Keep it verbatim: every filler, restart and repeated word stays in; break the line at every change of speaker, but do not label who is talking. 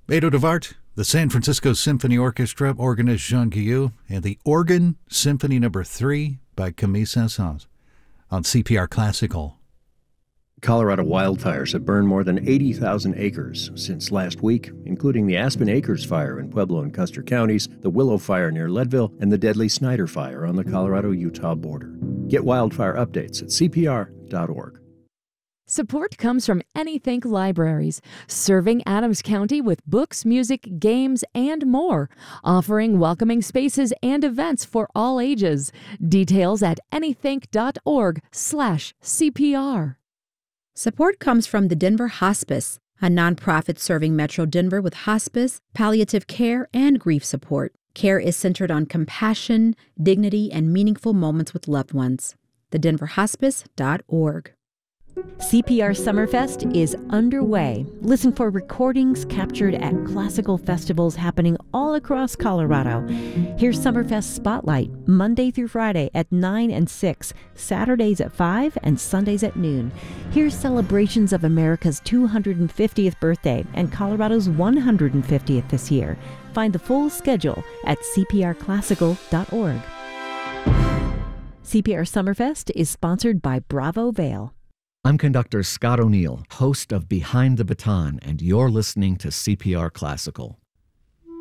Beto Devart, the San Francisco Symphony Orchestra, organist Jean Guillou, and the Organ Symphony Number three by Camille Saint-Saëns on C P R Classical.
Colorado wildfires have burned more than eighty thousand acres since last week, including the Aspen Acres fire in Pueblo and Custer counties, the Willow fire near Leadville, and the deadly Snyder fire on the Colorado-Utah border. Get wildfire updates at C P R dot org.
Support comes from Anythink Libraries, serving Adams County with books, music, games, and more, offering welcoming spaces and events for all ages. Details at anythink dot org slash C P R.
Support comes from the Denver Hospice, a nonprofit serving Metro Denver with hospice, palliative care, and grief support. Care is centered on compassion, dignity, and meaningful moments with loved ones. the denver hospice dot org.
C P R Summerfest is underway. Listen for recordings captured at classical festivals happening all across Colorado. Here's Summerfest Spotlight, Monday through Friday at nine and six, Saturdays at five, and Sundays at noon. Here's celebrations of America's two hundred fiftieth birthday and Colorado's one hundred fiftieth this year. Find the full schedule at C P R classical dot org. C P R Summerfest is sponsored by Bravo Vail.
I'm conductor Scott O'Neill, host of Behind the Baton, and you're listening to C P R Classical.